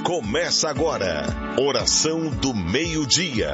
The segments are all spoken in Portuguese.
Começa agora, Oração do Meio-Dia.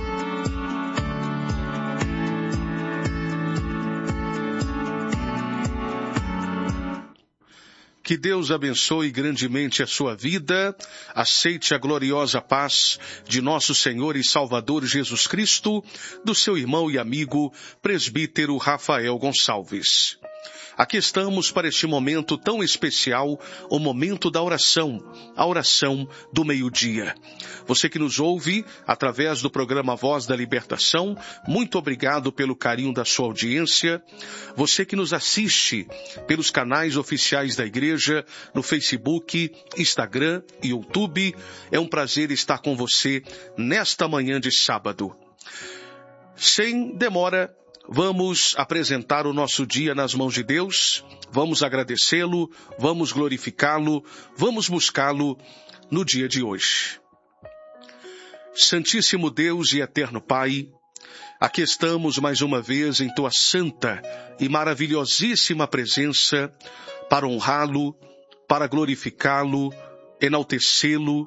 Que Deus abençoe grandemente a sua vida, aceite a gloriosa paz de nosso Senhor e Salvador Jesus Cristo, do seu irmão e amigo, presbítero Rafael Gonçalves. Aqui estamos para este momento tão especial, o momento da oração, a oração do meio-dia. Você que nos ouve através do programa Voz da Libertação, muito obrigado pelo carinho da sua audiência. Você que nos assiste pelos canais oficiais da igreja, no Facebook, Instagram e YouTube, é um prazer estar com você nesta manhã de sábado. Sem demora, vamos apresentar o nosso dia nas mãos de Deus, vamos agradecê-lo, vamos glorificá-lo, vamos buscá-lo no dia de hoje. Santíssimo Deus e eterno Pai, aqui estamos mais uma vez em Tua santa e maravilhosíssima presença para honrá-lo, para glorificá-lo, enaltecê-lo,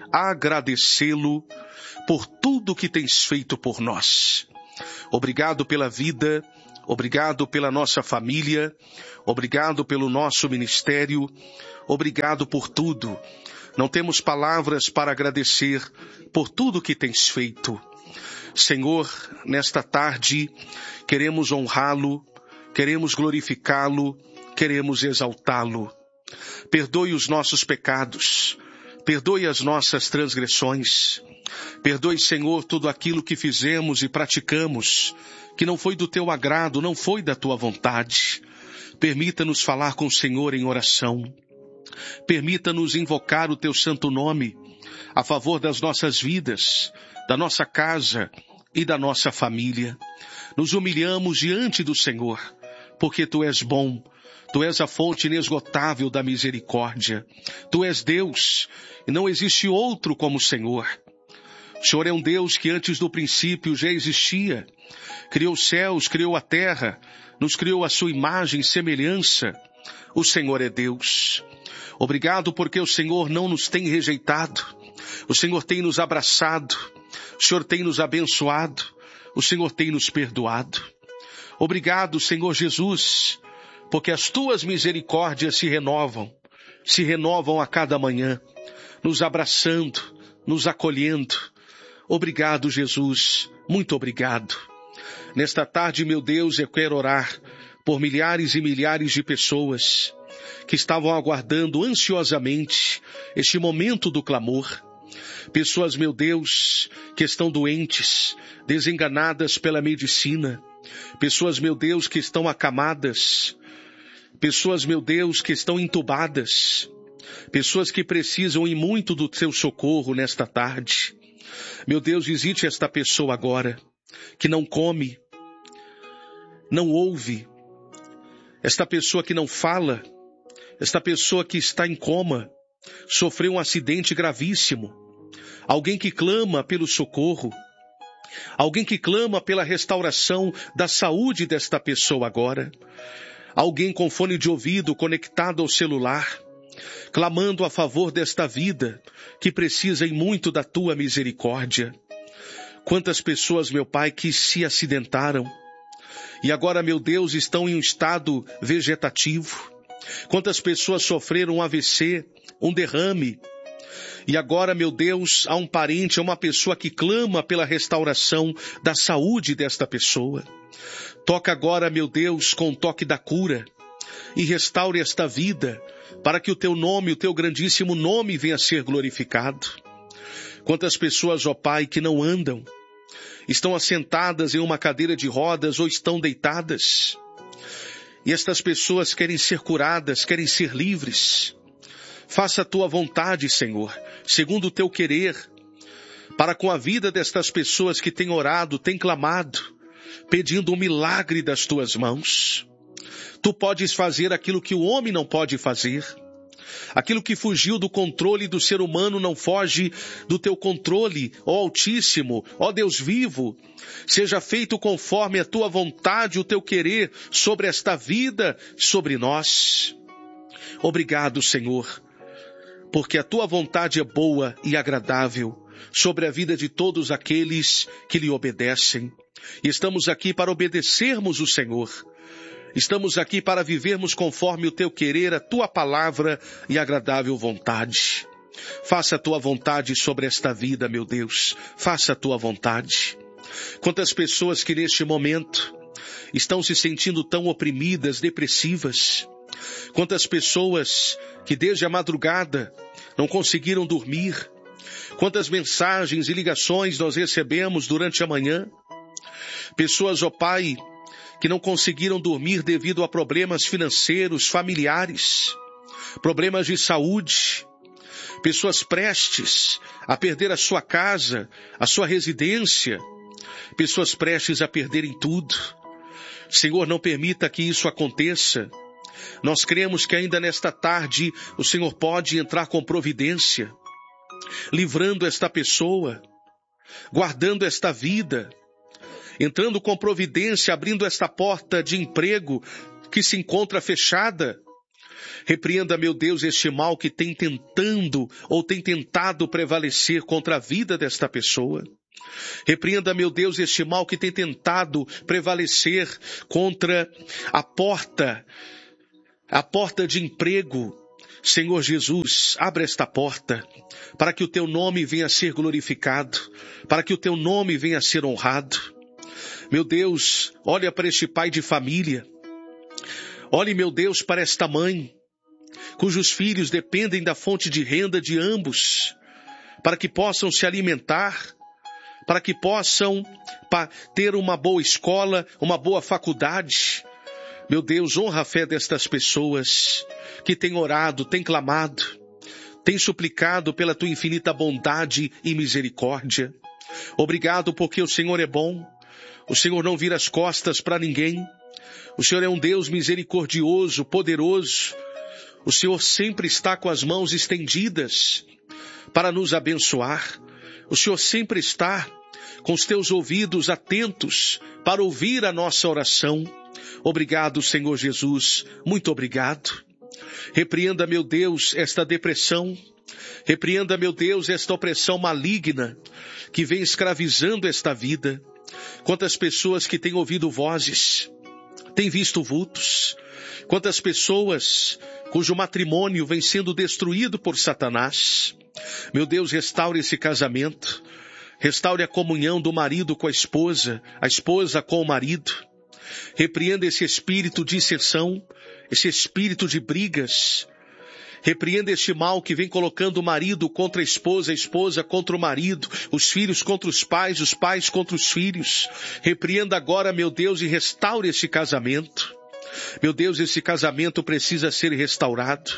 agradecê-lo por tudo que tens feito por nós. Obrigado pela vida, obrigado pela nossa família, obrigado pelo nosso ministério, obrigado por tudo. Não temos palavras para agradecer por tudo que tens feito. Senhor, nesta tarde, queremos honrá-lo, queremos glorificá-lo, queremos exaltá-lo. Perdoe os nossos pecados, perdoe as nossas transgressões. Perdoe, Senhor, tudo aquilo que fizemos e praticamos, que não foi do Teu agrado, não foi da Tua vontade. Permita-nos falar com o Senhor em oração. Permita-nos invocar o Teu santo nome a favor das nossas vidas, da nossa casa e da nossa família. Nos humilhamos diante do Senhor, porque Tu és bom. Tu és a fonte inesgotável da misericórdia. Tu és Deus, e não existe outro como o Senhor. O Senhor é um Deus que antes do princípio já existia. Criou os céus, criou a terra, nos criou a sua imagem e semelhança. O Senhor é Deus. Obrigado porque o Senhor não nos tem rejeitado. O Senhor tem nos abraçado. O Senhor tem nos abençoado. O Senhor tem nos perdoado. Obrigado, Senhor Jesus, porque as Tuas misericórdias se renovam a cada manhã, nos abraçando, nos acolhendo. Obrigado, Jesus, muito obrigado. Nesta tarde, meu Deus, eu quero orar por milhares e milhares de pessoas que estavam aguardando ansiosamente este momento do clamor. Pessoas, meu Deus, que estão doentes, desenganadas pela medicina. Pessoas, meu Deus, que estão acamadas. Pessoas, meu Deus, que estão entubadas. Pessoas que precisam e muito do Teu socorro nesta tarde. Meu Deus, visite esta pessoa agora, que não come, não ouve, esta pessoa que não fala, esta pessoa que está em coma, sofreu um acidente gravíssimo, alguém que clama pelo socorro, alguém que clama pela restauração da saúde desta pessoa agora, alguém com fone de ouvido conectado ao celular, clamando a favor desta vida, que precisa em muito da Tua misericórdia. Quantas pessoas, meu Pai, que se acidentaram, e agora, meu Deus, estão em um estado vegetativo. Quantas pessoas sofreram um AVC, um derrame, e agora, meu Deus, há um parente, há uma pessoa que clama pela restauração da saúde desta pessoa. Toca agora, meu Deus, com o toque da cura, e restaure esta vida, para que o Teu nome, o Teu grandíssimo nome venha a ser glorificado. Quantas pessoas, ó Pai, que não andam, estão assentadas em uma cadeira de rodas ou estão deitadas, e estas pessoas querem ser curadas, querem ser livres. Faça a Tua vontade, Senhor, segundo o Teu querer, para com a vida destas pessoas que têm orado, têm clamado, pedindo um milagre das Tuas mãos. Tu podes fazer aquilo que o homem não pode fazer. Aquilo que fugiu do controle do ser humano não foge do Teu controle, ó Altíssimo, ó Deus vivo. Seja feito conforme a Tua vontade, o Teu querer sobre esta vida, sobre nós. Obrigado, Senhor, porque a tua vontade é boa e agradável sobre a vida de todos aqueles que lhe obedecem. E estamos aqui para obedecermos o Senhor. Estamos aqui para vivermos conforme o teu querer, a tua palavra e agradável vontade. Faça a tua vontade sobre esta vida, meu Deus. Faça a tua vontade. Quantas pessoas que neste momento estão se sentindo tão oprimidas, depressivas. Quantas pessoas que desde a madrugada não conseguiram dormir. Quantas mensagens e ligações nós recebemos durante a manhã. Pessoas, ó Pai, que não conseguiram dormir devido a problemas financeiros, familiares, problemas de saúde. Pessoas prestes a perder a sua casa, a sua residência. Pessoas prestes a perderem tudo. Senhor, não permita que isso aconteça. Nós cremos que ainda nesta tarde o Senhor pode entrar com providência, livrando esta pessoa, guardando esta vida, entrando com providência, abrindo esta porta de emprego que se encontra fechada. Repreenda, meu Deus, este mal que tem tentado prevalecer contra a vida desta pessoa. Repreenda, meu Deus, este mal que tem tentado prevalecer contra a porta de emprego. Senhor Jesus, abre esta porta para que o teu nome venha a ser glorificado, para que o teu nome venha a ser honrado. Meu Deus, olha para este pai de família. Olhe, meu Deus, para esta mãe, cujos filhos dependem da fonte de renda de ambos, para que possam se alimentar, para que possam ter uma boa escola, uma boa faculdade. Meu Deus, honra a fé destas pessoas que têm orado, têm clamado, têm suplicado pela tua infinita bondade e misericórdia. Obrigado porque o Senhor é bom, o Senhor não vira as costas para ninguém, o Senhor é um Deus misericordioso, poderoso, o Senhor sempre está com as mãos estendidas para nos abençoar, o Senhor sempre está com os teus ouvidos atentos para ouvir a nossa oração. Obrigado, Senhor Jesus, muito obrigado. Repreenda, meu Deus, esta depressão. Repreenda, meu Deus, esta opressão maligna que vem escravizando esta vida. Quantas pessoas que têm ouvido vozes, têm visto vultos. Quantas pessoas cujo matrimônio vem sendo destruído por Satanás. Meu Deus, restaure esse casamento. Restaure a comunhão do marido com a esposa com o marido. Repreenda esse espírito de dissensão, esse espírito de brigas. Repreenda este mal que vem colocando o marido contra a esposa contra o marido, os filhos contra os pais contra os filhos. Repreenda agora, meu Deus, e restaure esse casamento. Meu Deus, esse casamento precisa ser restaurado.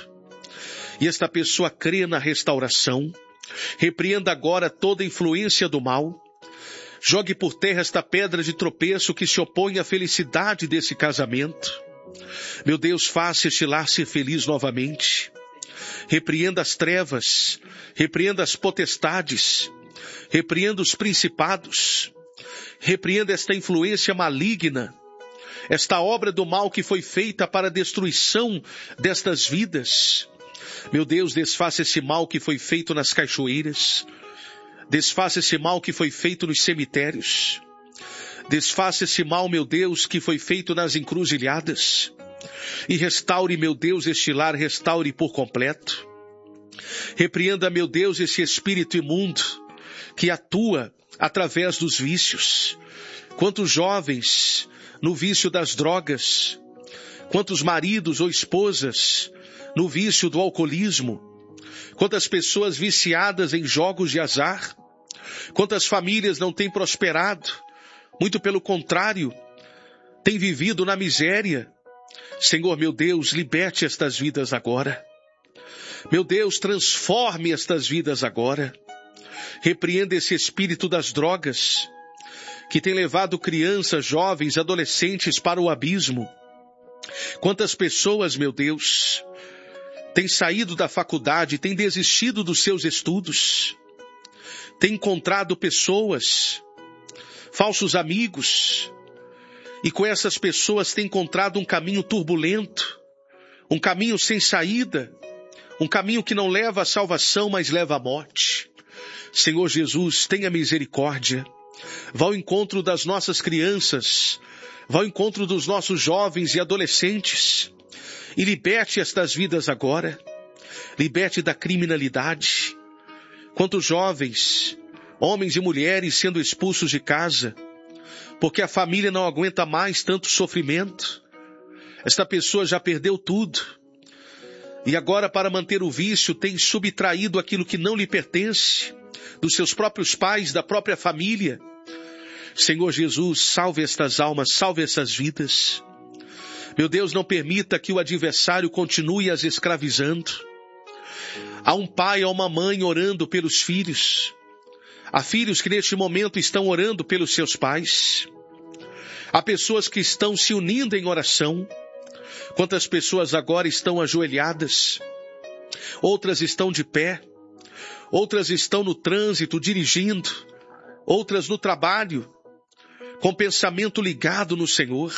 E esta pessoa crê na restauração. Repreenda agora toda influência do mal. Jogue por terra esta pedra de tropeço que se opõe à felicidade desse casamento. Meu Deus, faça este lar ser feliz novamente. Repreenda as trevas, repreenda as potestades, repreenda os principados, repreenda esta influência maligna, esta obra do mal que foi feita para a destruição destas vidas. Meu Deus, desfaça esse mal que foi feito nas cachoeiras. Desfaça esse mal que foi feito nos cemitérios. Desfaça esse mal, meu Deus, que foi feito nas encruzilhadas. E restaure, meu Deus, este lar, restaure por completo. Repreenda, meu Deus, esse espírito imundo que atua através dos vícios. Quantos jovens no vício das drogas, quantos maridos ou esposas no vício do alcoolismo, quantas pessoas viciadas em jogos de azar, quantas famílias não têm prosperado, muito pelo contrário, têm vivido na miséria. Senhor, meu Deus, liberte estas vidas agora. Meu Deus, transforme estas vidas agora. Repreenda esse espírito das drogas, que tem levado crianças, jovens, adolescentes para o abismo. Quantas pessoas, meu Deus, têm saído da faculdade, têm desistido dos seus estudos, têm encontrado pessoas, falsos amigos, e com essas pessoas têm encontrado um caminho turbulento, um caminho sem saída, um caminho que não leva à salvação, mas leva à morte. Senhor Jesus, tenha misericórdia. Vá ao encontro das nossas crianças, vá ao encontro dos nossos jovens e adolescentes e liberte estas vidas agora. Liberte da criminalidade. Quantos jovens, homens e mulheres sendo expulsos de casa, porque a família não aguenta mais tanto sofrimento. Esta pessoa já perdeu tudo. E agora, para manter o vício, tem subtraído aquilo que não lhe pertence, dos seus próprios pais, da própria família. Senhor Jesus, salve estas almas, salve essas vidas. Meu Deus, não permita que o adversário continue as escravizando. Há um pai, há uma mãe orando pelos filhos. Há filhos que neste momento estão orando pelos seus pais. Há pessoas que estão se unindo em oração. Quantas pessoas agora estão ajoelhadas? Outras estão de pé. Outras estão no trânsito, dirigindo. Outras no trabalho, com pensamento ligado no Senhor.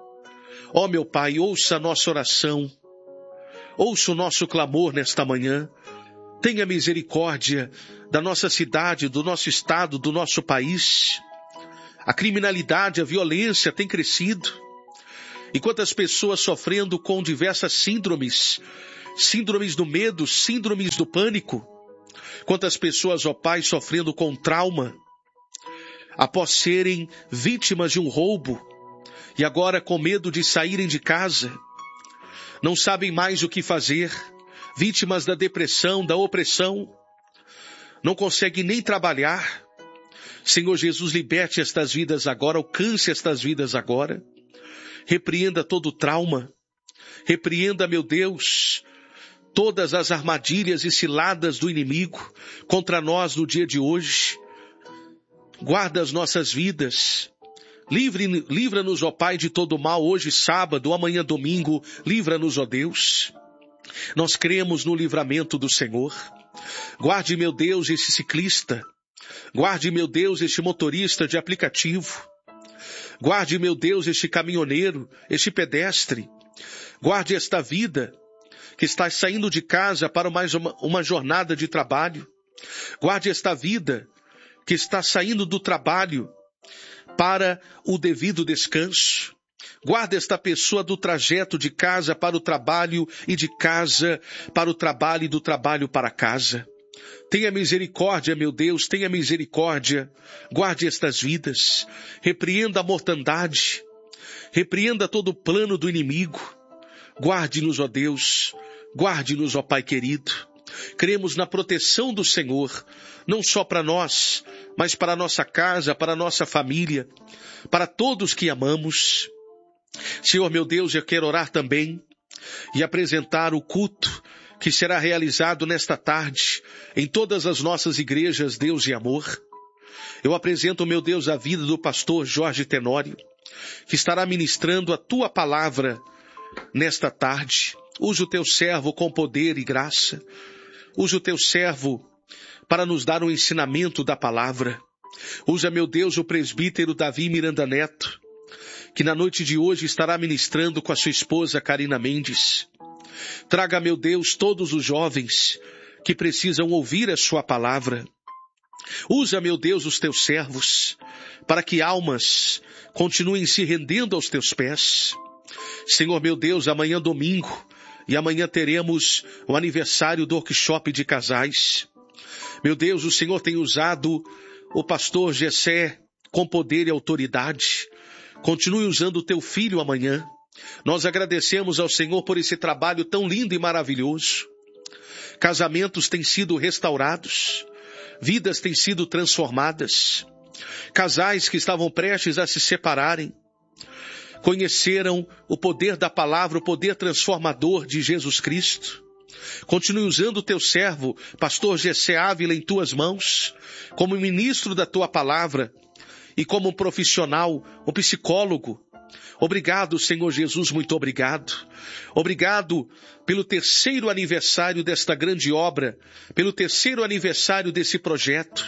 Ó meu Pai, ouça a nossa oração. Ouça o nosso clamor nesta manhã. Tenha misericórdia da nossa cidade, do nosso estado, do nosso país. A criminalidade, a violência tem crescido. E quantas pessoas sofrendo com diversas síndromes. Síndromes do medo, síndromes do pânico. Quantas pessoas, ó Pai, sofrendo com trauma. Após serem vítimas de um roubo. E agora com medo de saírem de casa. Não sabem mais o que fazer. Vítimas da depressão, da opressão. Não conseguem nem trabalhar. Senhor Jesus, liberte estas vidas agora. Alcance estas vidas agora. Repreenda todo o trauma. Repreenda, meu Deus, todas as armadilhas e ciladas do inimigo contra nós no dia de hoje. Guarda as nossas vidas. Livra-nos, ó Pai, de todo mal, hoje sábado, amanhã domingo. Livra-nos, ó Deus. Nós cremos no livramento do Senhor. Guarde, meu Deus, esse ciclista. Guarde, meu Deus, este motorista de aplicativo. Guarde, meu Deus, este caminhoneiro, este pedestre. Guarde esta vida que está saindo de casa para mais uma jornada de trabalho. Guarde esta vida que está saindo do trabalho para o devido descanso. Guarde esta pessoa do trajeto de casa para o trabalho e de casa para o trabalho e do trabalho para casa. Tenha misericórdia, meu Deus, tenha misericórdia. Guarde estas vidas. Repreenda a mortandade. Repreenda todo o plano do inimigo. Guarde-nos, ó Deus. Guarde-nos, ó Pai querido. Cremos na proteção do Senhor, não só para nós, mas para a nossa casa, para a nossa família, para todos que amamos. Senhor, meu Deus, eu quero orar também e apresentar o culto que será realizado nesta tarde em todas as nossas igrejas, Deus e amor. Eu apresento, meu Deus, a vida do pastor Jorge Tenório, que estará ministrando a tua palavra nesta tarde. Use o teu servo com poder e graça. Use o teu servo para nos dar um ensinamento da palavra. Usa, meu Deus, o presbítero Davi Miranda Neto, que na noite de hoje estará ministrando com a sua esposa Karina Mendes. Traga, meu Deus, todos os jovens que precisam ouvir a sua palavra. Usa, meu Deus, os teus servos, para que almas continuem se rendendo aos teus pés. Senhor, meu Deus, amanhã domingo, e amanhã teremos o aniversário do workshop de casais. Meu Deus, o Senhor tem usado o pastor Gessé com poder e autoridade. Continue usando o teu filho amanhã. Nós agradecemos ao Senhor por esse trabalho tão lindo e maravilhoso. Casamentos têm sido restaurados. Vidas têm sido transformadas. Casais que estavam prestes a se separarem conheceram o poder da palavra, o poder transformador de Jesus Cristo. Continue usando o teu servo, pastor Gessé Ávila, em tuas mãos, como ministro da tua palavra e como um profissional, um psicólogo. Obrigado, Senhor Jesus, muito obrigado. Obrigado pelo 3º aniversário desta grande obra, pelo 3º aniversário desse projeto.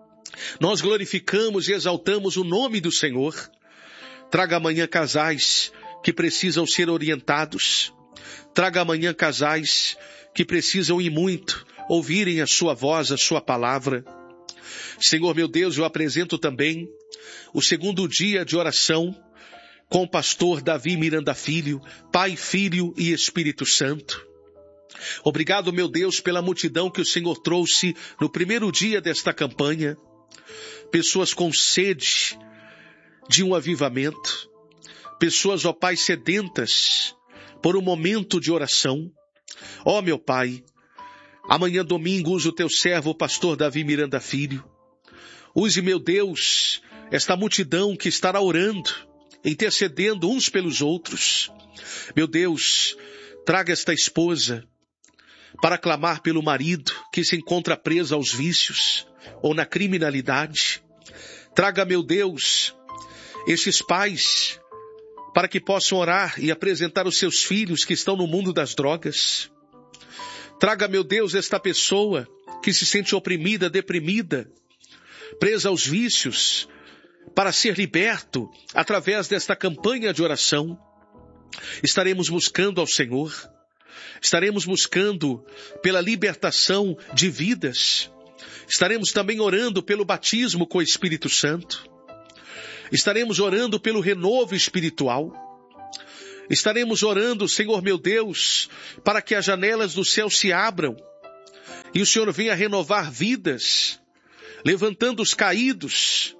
Nós glorificamos e exaltamos o nome do Senhor. Traga amanhã casais que precisam ser orientados. Traga amanhã casais que precisam e muito ouvirem a sua voz, a sua palavra. Senhor meu Deus, eu apresento também o segundo dia de oração com o pastor Davi Miranda Filho, Pai, Filho e Espírito Santo. Obrigado, meu Deus, pela multidão que o Senhor trouxe no primeiro dia desta campanha. Pessoas com sede de um avivamento. Pessoas, ó Pai, sedentas por um momento de oração. Ó meu Pai, amanhã domingo use o teu servo, o pastor Davi Miranda Filho. Use, meu Deus, esta multidão que estará orando, intercedendo uns pelos outros. Meu Deus, traga esta esposa para clamar pelo marido que se encontra preso aos vícios ou na criminalidade. Traga, meu Deus, estes pais para que possam orar e apresentar os seus filhos que estão no mundo das drogas. Traga, meu Deus, esta pessoa que se sente oprimida, deprimida, presa aos vícios, para ser liberto através desta campanha de oração. Estaremos buscando ao Senhor, estaremos buscando pela libertação de vidas, estaremos também orando pelo batismo com o Espírito Santo, estaremos orando pelo renovo espiritual, estaremos orando, Senhor meu Deus, para que as janelas do céu se abram e o Senhor venha renovar vidas, levantando os caídos,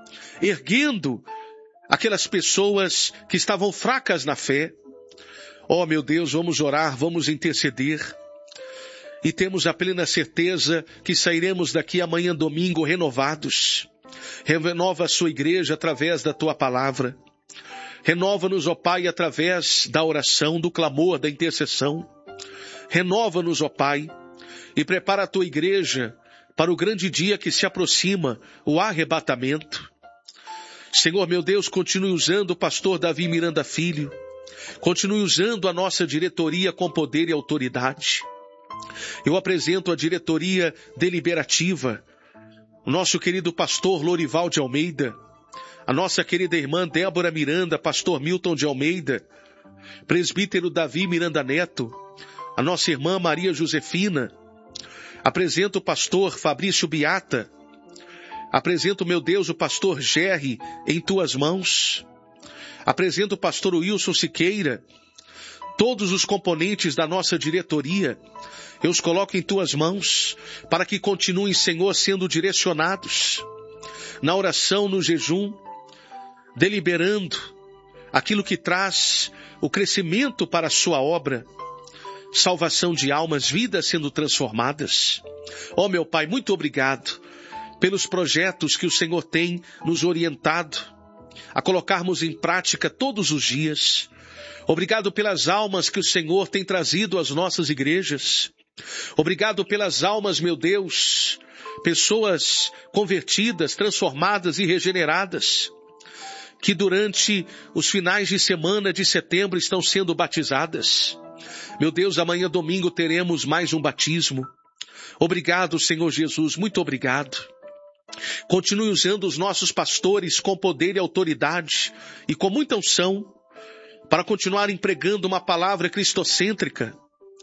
erguendo aquelas pessoas que estavam fracas na fé. Oh meu Deus, vamos orar, vamos interceder e temos a plena certeza que sairemos daqui amanhã domingo renovados. Renova a sua igreja através da tua palavra. Renova-nos, ó Pai, através da oração, do clamor, da intercessão. Renova-nos, ó Pai, e prepara a tua igreja para o grande dia que se aproxima, o arrebatamento. Senhor meu Deus, continue usando o pastor Davi Miranda Filho. Continue usando a nossa diretoria com poder e autoridade. Eu apresento a diretoria deliberativa, o nosso querido pastor Lorival de Almeida, a nossa querida irmã Débora Miranda, pastor Milton de Almeida, presbítero Davi Miranda Neto, a nossa irmã Maria Josefina. Apresento o pastor Fabrício Biata. Apresento, meu Deus, o pastor Gerry em tuas mãos. Apresento o pastor Wilson Siqueira. Todos os componentes da nossa diretoria, eu os coloco em tuas mãos, para que continuem, Senhor, sendo direcionados na oração, no jejum, deliberando aquilo que traz o crescimento para a sua obra, salvação de almas, vidas sendo transformadas. Ó meu Pai, muito obrigado pelos projetos que o Senhor tem nos orientado a colocarmos em prática todos os dias. Obrigado pelas almas que o Senhor tem trazido às nossas igrejas. Obrigado pelas almas, meu Deus, pessoas convertidas, transformadas e regeneradas, que durante os finais de semana de setembro estão sendo batizadas. Meu Deus, amanhã domingo teremos mais um batismo. Obrigado, Senhor Jesus, muito obrigado. Continue usando os nossos pastores com poder e autoridade e com muita unção para continuarem pregando uma palavra cristocêntrica,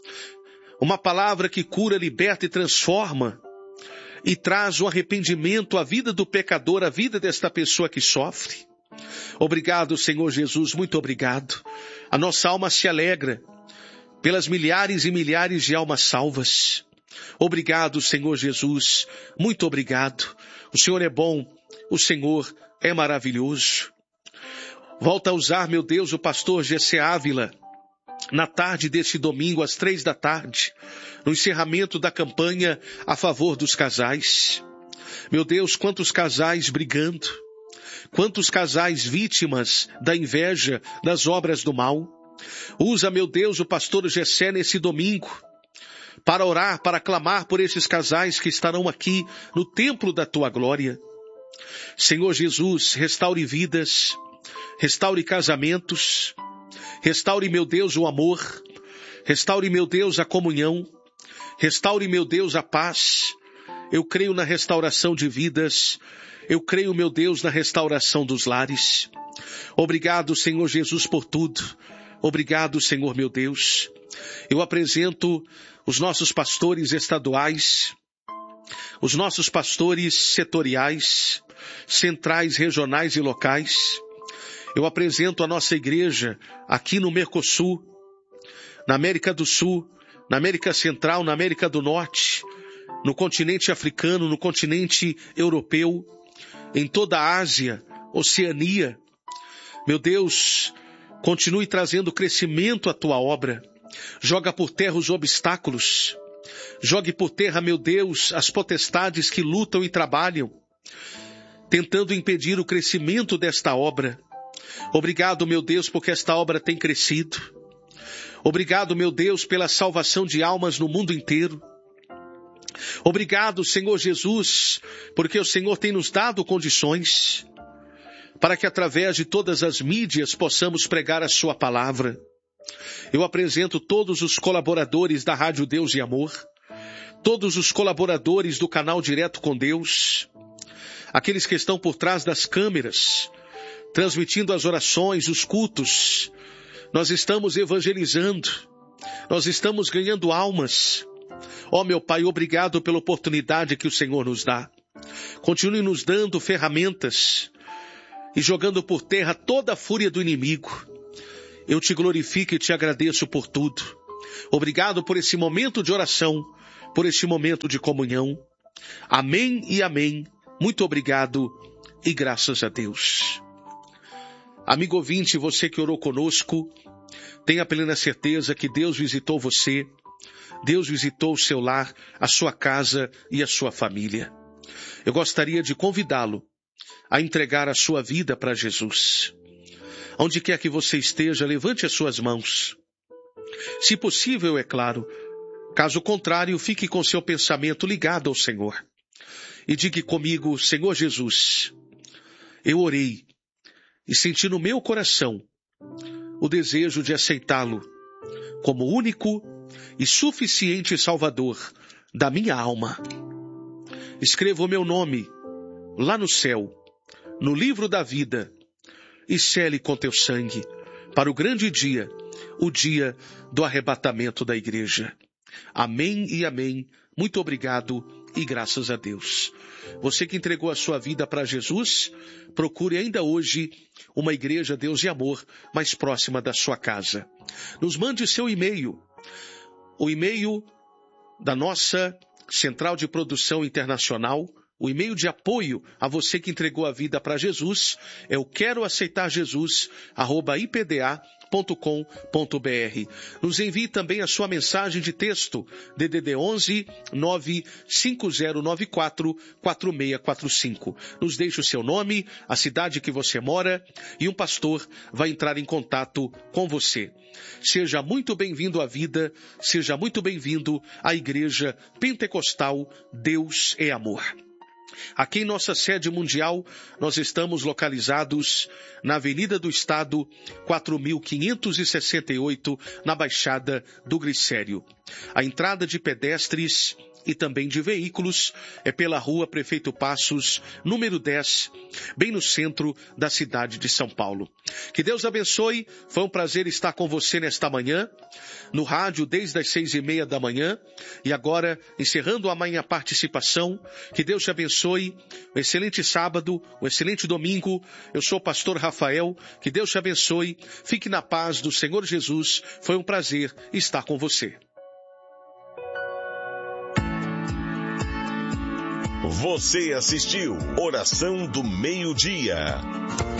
uma palavra que cura, liberta e transforma e traz o arrependimento à vida do pecador, à vida desta pessoa que sofre. Obrigado, Senhor Jesus, muito obrigado. A nossa alma se alegra pelas milhares e milhares de almas salvas. Obrigado, Senhor Jesus, muito obrigado. O Senhor é bom, o Senhor é maravilhoso. Volta a usar, meu Deus, o pastor Gessé Ávila, na tarde deste domingo, às 15h, no encerramento da campanha a favor dos casais. Meu Deus, quantos casais brigando, quantos casais vítimas da inveja, das obras do mal. Usa, meu Deus, o pastor Gessé nesse domingo, para orar, para clamar por esses casais que estarão aqui no templo da tua glória. Senhor Jesus, restaure vidas, restaure casamentos, restaure, meu Deus, o amor, restaure, meu Deus, a comunhão, restaure, meu Deus, a paz. Eu creio na restauração de vidas, eu creio, meu Deus, na restauração dos lares. Obrigado, Senhor Jesus, por tudo. Obrigado, Senhor meu Deus. Eu apresento os nossos pastores estaduais, os nossos pastores setoriais, centrais, regionais e locais. Eu apresento a nossa igreja aqui no Mercosul, na América do Sul, na América Central, na América do Norte, no continente africano, no continente europeu, em toda a Ásia, Oceania. Meu Deus, continue trazendo crescimento à tua obra. Joga por terra os obstáculos. Jogue por terra, meu Deus, as potestades que lutam e trabalham, tentando impedir o crescimento desta obra. Obrigado, meu Deus, porque esta obra tem crescido. Obrigado, meu Deus, pela salvação de almas no mundo inteiro. Obrigado, Senhor Jesus, porque o Senhor tem nos dado condições para que através de todas as mídias possamos pregar a sua palavra. Eu apresento todos os colaboradores da Rádio Deus e Amor, todos os colaboradores do canal Direto com Deus, aqueles que estão por trás das câmeras, transmitindo as orações, os cultos. Nós estamos evangelizando, nós estamos ganhando almas. Ó meu Pai, obrigado pela oportunidade que o Senhor nos dá. Continue nos dando ferramentas e jogando por terra toda a fúria do inimigo. Eu te glorifico e te agradeço por tudo. Obrigado por esse momento de oração, por esse momento de comunhão. Amém e amém. Muito obrigado e graças a Deus. Amigo ouvinte, você que orou conosco, tenha plena certeza que Deus visitou você, Deus visitou o seu lar, a sua casa e a sua família. Eu gostaria de convidá-lo a entregar a sua vida para Jesus. Onde quer que você esteja, levante as suas mãos. Se possível, é claro. Caso contrário, fique com seu pensamento ligado ao Senhor. E diga comigo: Senhor Jesus, eu orei e senti no meu coração o desejo de aceitá-lo como único e suficiente Salvador da minha alma. Escreva o meu nome lá no céu, no livro da vida, e sele com teu sangue para o grande dia, o dia do arrebatamento da igreja. Amém e amém. Muito obrigado e graças a Deus. Você que entregou a sua vida para Jesus, procure ainda hoje uma igreja Deus e Amor mais próxima da sua casa. Nos mande seu e-mail. O e-mail da nossa Central de Produção Internacional, o e-mail de apoio a você que entregou a vida para Jesus é o queroaceitarjesus@ipda.com.br. Nos envie também a sua mensagem de texto, DDD 11 95094 4645. Nos deixe o seu nome, a cidade que você mora e um pastor vai entrar em contato com você. Seja muito bem-vindo à vida, seja muito bem-vindo à Igreja Pentecostal Deus é Amor. Aqui em nossa sede mundial, nós estamos localizados na Avenida do Estado, 4568, na Baixada do Glicério. A entrada de pedestres e também de veículos é pela Rua Prefeito Passos, número 10, bem no centro da cidade de São Paulo. Que Deus abençoe, foi um prazer estar com você nesta manhã, no rádio desde as 6:30 da manhã, e agora, encerrando a minha participação, que Deus te abençoe, um excelente sábado, um excelente domingo. Eu sou o pastor Rafael, que Deus te abençoe, fique na paz do Senhor Jesus, foi um prazer estar com você. Você assistiu Oração do Meio-Dia.